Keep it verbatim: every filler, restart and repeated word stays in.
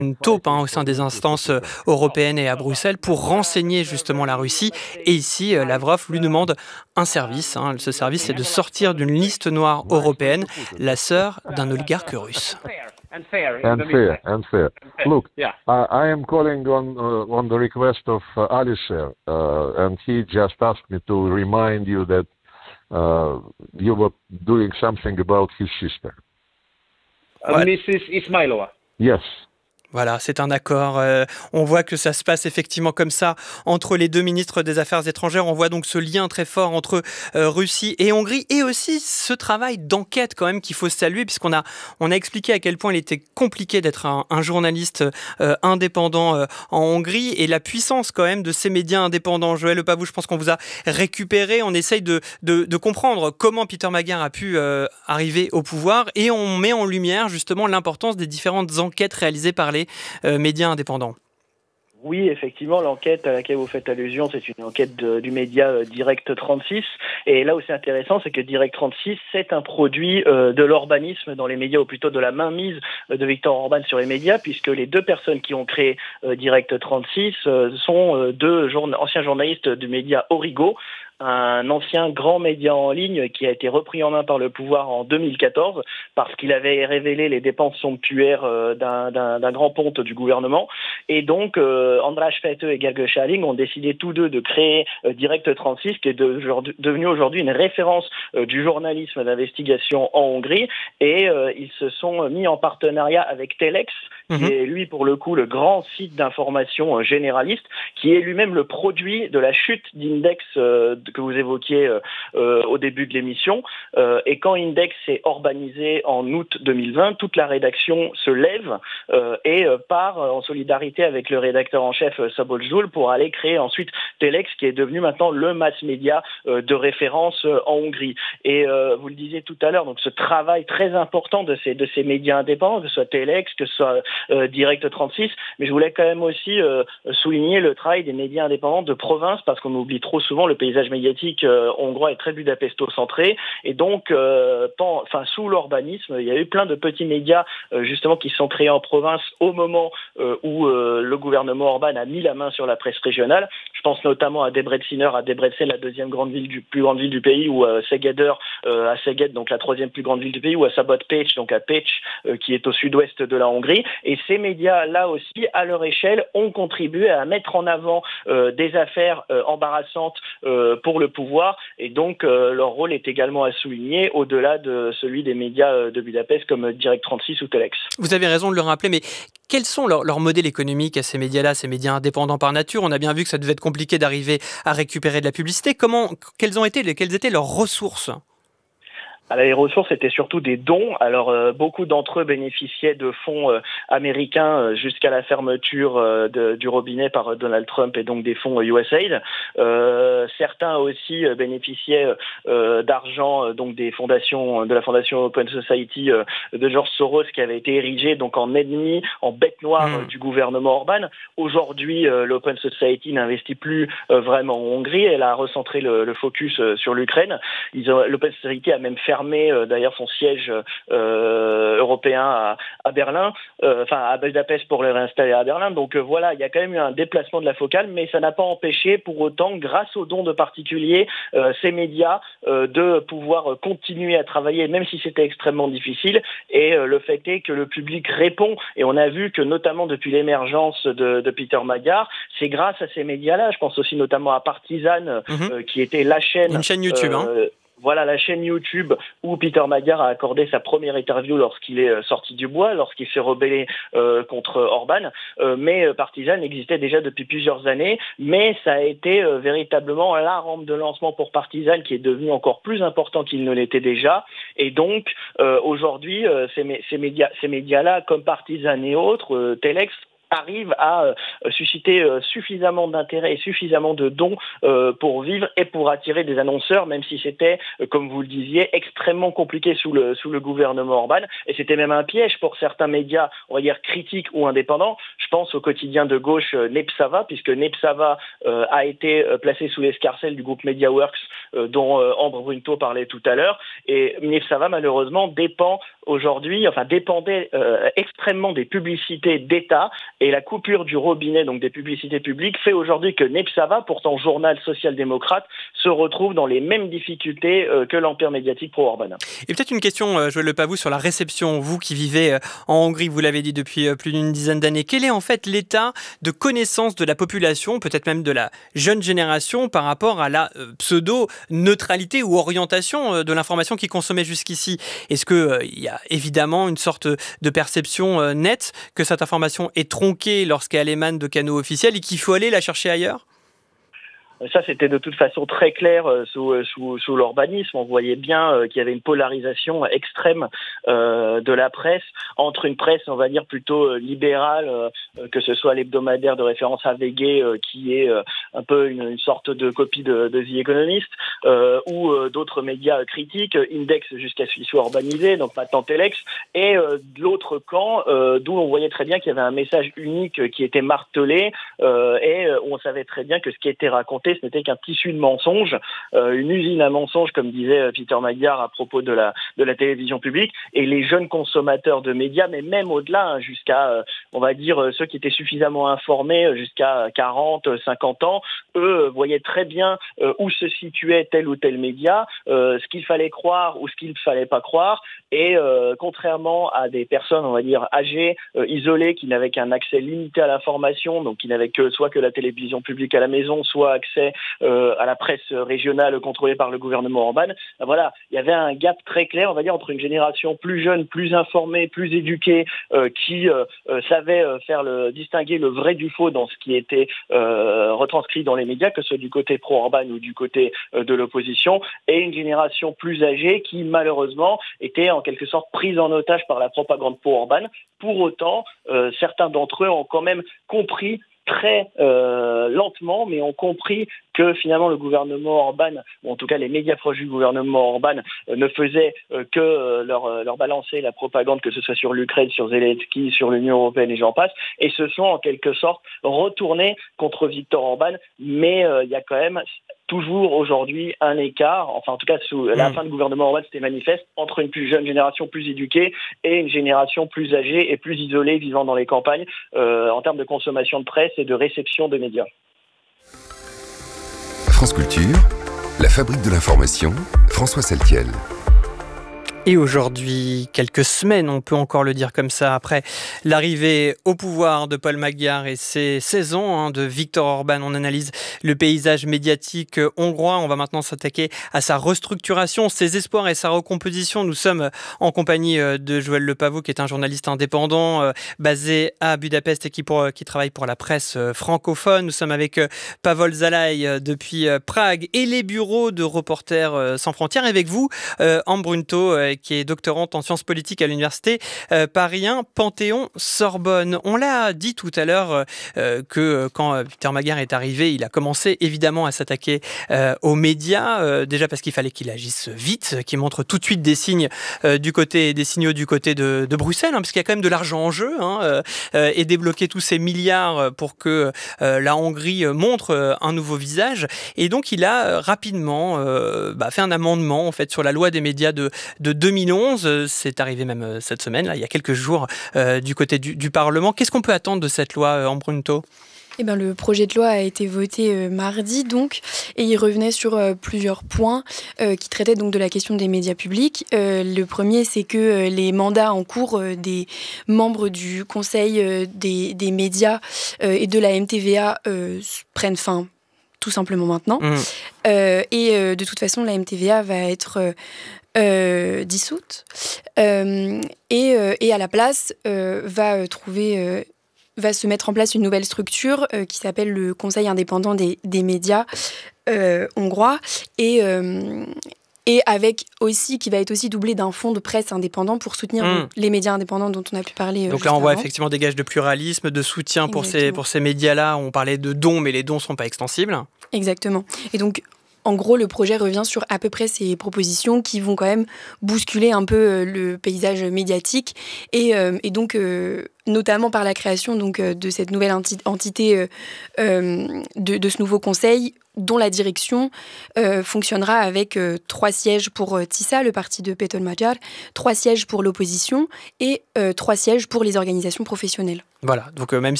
une taupe hein, au sein des instances euh, européennes et à Bruxelles pour renseigner justement la Russie. Et ici, euh, Lavrov lui demande un service. Hein. Ce service, c'est de sortir d'une liste noire européenne la sœur d'un oligarque russe. And fair, and fair. Look, I, I am calling on uh, on the request of uh, Alisher, uh, and he just asked me to remind you that uh, you were doing something about his sister. Uh, Ouais. missus Ismailova. Yes. Voilà, c'est un accord. Euh, on voit que ça se passe effectivement comme ça entre les deux ministres des Affaires étrangères. On voit donc ce lien très fort entre euh, Russie et Hongrie et aussi ce travail d'enquête quand même qu'il faut saluer puisqu'on a, on a expliqué à quel point il était compliqué d'être un, un journaliste euh, indépendant euh, en Hongrie et la puissance quand même de ces médias indépendants. Joël Le Pavou, je pense qu'on vous a récupéré. On essaye de, de, de comprendre comment Peter Magyar a pu euh, arriver au pouvoir et on met en lumière justement l'importance des différentes enquêtes réalisées par les Euh, médias indépendants. Oui, effectivement, l'enquête à laquelle vous faites allusion, c'est une enquête de, du média euh, Direct trente-six. Et là où c'est intéressant, c'est que Direct trente-six, c'est un produit euh, de l'orbanisme dans les médias, ou plutôt de la mainmise euh, de Viktor Orban sur les médias, puisque les deux personnes qui ont créé euh, Direct trente-six euh, sont euh, deux journa- anciens journalistes du média Origo, un ancien grand média en ligne qui a été repris en main par le pouvoir en deux mille quatorze parce qu'il avait révélé les dépenses somptuaires euh, d'un, d'un, d'un grand ponte du gouvernement. Et donc, euh, András Fete et Gergő Scháling ont décidé tous deux de créer euh, Direct trente-six, qui est de, devenu aujourd'hui une référence euh, du journalisme d'investigation en Hongrie. Et euh, ils se sont mis en partenariat avec Telex, qui mmh. est lui, pour le coup, le grand site d'information euh, généraliste, qui est lui-même le produit de la chute d'Index euh, que vous évoquiez euh, euh, au début de l'émission. Euh, et quand Index s'est urbanisé en août deux mille vingt, toute la rédaction se lève euh, et euh, part euh, en solidarité avec le rédacteur en chef euh, Szabolcs pour aller créer ensuite Telex, qui est devenu maintenant le mass média euh, de référence euh, en Hongrie. Et euh, vous le disiez tout à l'heure, donc ce travail très important de ces, de ces médias indépendants, que ce soit Telex, que ce soit euh, Direct trente-six, mais je voulais quand même aussi euh, souligner le travail des médias indépendants de province, parce qu'on oublie trop souvent le paysage médiatique euh, hongrois est très budapesto-centré, et donc euh, pan, enfin, sous l'urbanisme, il y a eu plein de petits médias euh, justement qui se sont créés en province au moment euh, où euh, le gouvernement Orban a mis la main sur la presse régionale. Je pense notamment à Debreciner, à Debrecen, la deuxième grande ville du plus grande ville du pays, ou à Szeged, euh, à Szeged, donc la troisième plus grande ville du pays, ou à Szabadpécs, donc à Pécs, euh, qui est au sud-ouest de la Hongrie. Et ces médias là aussi, à leur échelle, ont contribué à mettre en avant euh, des affaires euh, embarrassantes euh, pour le pouvoir, et donc euh, leur rôle est également à souligner au-delà de celui des médias euh, de Budapest comme Direct trente-six ou Telex. Vous avez raison de le rappeler, mais quels sont leurs, leurs modèles économiques à ces médias-là, ces médias indépendants par nature? On a bien vu que ça devait être compliqué d'arriver à récupérer de la publicité. Comment, quelles ont été, quelles étaient leurs ressources? Alors, les ressources étaient surtout des dons. Alors euh, beaucoup d'entre eux bénéficiaient de fonds euh, américains euh, jusqu'à la fermeture euh, de, du robinet par euh, Donald Trump, et donc des fonds euh, U S A I D. Euh, certains aussi euh, bénéficiaient euh, d'argent euh, donc des fondations de la fondation Open Society euh, de George Soros, qui avait été érigée donc en ennemi, en bête noire mmh. euh, du gouvernement Orban. Aujourd'hui, euh, l'Open Society n'investit plus euh, vraiment en Hongrie. Elle a recentré le, le focus euh, sur l'Ukraine. Ils ont, l'Open Society a même fermé Euh, d'ailleurs son siège euh, européen à, à Berlin, euh, enfin à Budapest pour le réinstaller à Berlin. Donc euh, voilà, il y a quand même eu un déplacement de la focale, mais ça n'a pas empêché pour autant, grâce aux dons de particuliers, euh, ces médias euh, de pouvoir continuer à travailler, même si c'était extrêmement difficile. Et euh, le fait est que le public répond, et on a vu que notamment depuis l'émergence de, de Peter Magyar, c'est grâce à ces médias-là, je pense aussi notamment à Partizan, mm-hmm. euh, qui était la chaîne... Une chaîne YouTube, euh, hein. Voilà la chaîne YouTube où Peter Magyar a accordé sa première interview lorsqu'il est sorti du bois, lorsqu'il s'est rebellé euh, contre Orban. Euh, mais euh, Partizan existait déjà depuis plusieurs années, mais ça a été euh, véritablement la rampe de lancement pour Partizan, qui est devenu encore plus important qu'il ne l'était déjà. Et donc euh, aujourd'hui, euh, ces, ces médias, ces médias-là, comme Partizan et autres, euh, Telex, arrive à euh, susciter euh, suffisamment d'intérêt et suffisamment de dons euh, pour vivre et pour attirer des annonceurs, même si c'était, euh, comme vous le disiez, extrêmement compliqué sous le, sous le gouvernement Orban. Et c'était même un piège pour certains médias, on va dire, critiques ou indépendants. Je pense au quotidien de gauche euh, Népszava, puisque Népszava euh, a été euh, placé sous l'escarcelle du groupe MediaWorks euh, dont euh, Ambre Brunto parlait tout à l'heure. Et Nipsava, malheureusement, dépend aujourd'hui, enfin dépendait euh, extrêmement des publicités d'État, et la coupure du robinet, donc des publicités publiques, fait aujourd'hui que Nipsava, pourtant journal social-démocrate, se retrouve dans les mêmes difficultés euh, que l'empire médiatique pro-Orban. Et peut-être une question, euh, Joël Le Pavou, sur la réception. Vous qui vivez euh, en Hongrie, vous l'avez dit depuis euh, plus d'une dizaine d'années, quel est en fait l'état de connaissance de la population, peut-être même de la jeune génération, par rapport à la euh, pseudo-neutralité ou orientation euh, de l'information qui consommait jusqu'ici? Est-ce qu'il euh, y a évidemment une sorte de perception euh, nette que cette information est tronquée lorsqu'elle émane de canaux officiels et qu'il faut aller la chercher ailleurs? Ça, c'était de toute façon très clair euh, sous, sous, sous l'urbanisme. On voyait bien euh, qu'il y avait une polarisation extrême euh, de la presse, entre une presse, on va dire, plutôt euh, libérale, euh, que ce soit l'hebdomadaire de référence A V G, euh, qui est euh, un peu une, une sorte de copie de, de The Economist, euh, ou euh, d'autres médias critiques, Index jusqu'à ce qu'il soit urbanisé, donc maintenant Telex, et euh, de l'autre camp, euh, d'où on voyait très bien qu'il y avait un message unique qui était martelé, euh, et euh, on savait très bien que ce qui était raconté, ce n'était qu'un tissu de mensonges, euh, une usine à mensonges, comme disait Peter Magyar à propos de la de la télévision publique. Et les jeunes consommateurs de médias, mais même au-delà, hein, jusqu'à, euh, on va dire, euh, ceux qui étaient suffisamment informés, euh, jusqu'à quarante, cinquante ans, eux euh, voyaient très bien euh, où se situait tel ou tel média, euh, ce qu'il fallait croire ou ce qu'il ne fallait pas croire. Et euh, contrairement à des personnes, on va dire, âgées, euh, isolées, qui n'avaient qu'un accès limité à l'information, donc qui n'avaient que soit que la télévision publique à la maison, soit accès Euh, à la presse régionale contrôlée par le gouvernement Orban, voilà, il y avait un gap très clair, on va dire, entre une génération plus jeune, plus informée, plus éduquée, euh, qui euh, euh, savait euh, faire le distinguer le vrai du faux dans ce qui était euh, retranscrit dans les médias, que ce soit du côté pro-Orban ou du côté euh, de l'opposition, et une génération plus âgée qui, malheureusement, était en quelque sorte prise en otage par la propagande pro-Orban. Pour autant, euh, certains d'entre eux ont quand même compris très euh, lentement, mais ont compris que finalement le gouvernement Orban, ou en tout cas les médias proches du gouvernement Orban, euh, ne faisaient euh, que euh, leur, euh, leur balancer la propagande, que ce soit sur l'Ukraine, sur Zelensky, sur l'Union européenne et j'en passe, et se sont en quelque sorte retournés contre Viktor Orban, mais euh, il y a quand même toujours aujourd'hui un écart, enfin en tout cas sous la mmh. fin du gouvernement Orban, c'était manifeste, entre une plus jeune génération plus éduquée et une génération plus âgée et plus isolée vivant dans les campagnes euh, en termes de consommation de presse et de réception de médias. France Culture, la fabrique de l'information, François Saltiel. Et aujourd'hui, quelques semaines, on peut encore le dire comme ça, après l'arrivée au pouvoir de Paul Magyar et ses seize ans hein, de Viktor Orban, on analyse le paysage médiatique hongrois. On va maintenant s'attaquer à sa restructuration, ses espoirs et sa recomposition. Nous sommes en compagnie de Joël Le Pavou, qui est un journaliste indépendant basé à Budapest et qui, pour, qui travaille pour la presse francophone. Nous sommes avec Pavol Zalai depuis Prague et les bureaux de Reporters sans frontières. Et avec vous, Ambre Brunto, qui est doctorante en sciences politiques à l'université euh, Paris un Panthéon-Sorbonne. On l'a dit tout à l'heure euh, que quand Peter Magyar est arrivé, il a commencé évidemment à s'attaquer euh, aux médias, euh, déjà parce qu'il fallait qu'il agisse vite, qu'il montre tout de suite des signes euh, du côté, des signaux du côté de, de Bruxelles, hein, parce qu'il y a quand même de l'argent en jeu, hein, euh, et débloquer tous ces milliards pour que euh, la Hongrie montre euh, un nouveau visage. Et donc il a euh, rapidement euh, bah, fait un amendement en fait sur la loi des médias de, de deux mille onze, c'est arrivé même cette semaine, là, il y a quelques jours, euh, du côté du, du Parlement. Qu'est-ce qu'on peut attendre de cette loi, euh, Ambre Brunto ? Eh ben, le projet de loi a été voté euh, mardi, donc, et il revenait sur euh, plusieurs points euh, qui traitaient donc de la question des médias publics. Euh, le premier, c'est que euh, les mandats en cours euh, des membres du Conseil euh, des, des médias euh, et de la M T V A euh, prennent fin tout simplement maintenant. Mmh. Euh, et euh, de toute façon, la M T V A va être... Euh, Euh, dissoute euh, et, euh, et à la place euh, va euh, trouver euh, va se mettre en place une nouvelle structure euh, qui s'appelle le Conseil indépendant des, des médias euh, hongrois et euh, et avec aussi qui va être aussi doublé d'un fonds de presse indépendant pour soutenir mmh. les médias indépendants dont on a pu parler. Donc là, on voit effectivement des gages de pluralisme, de soutien pour ces pour ces médias-là. On parlait de dons, mais les dons sont pas extensibles. Exactement. Et donc en gros, le projet revient sur à peu près ces propositions qui vont quand même bousculer un peu euh, le paysage médiatique et, euh, et donc euh, notamment par la création donc, euh, de cette nouvelle enti- entité, euh, euh, de, de ce nouveau conseil dont la direction euh, fonctionnera avec euh, trois sièges pour euh, Tissa, le parti de Peton Magyar, trois sièges pour l'opposition et euh, trois sièges pour les organisations professionnelles. Voilà, donc euh, même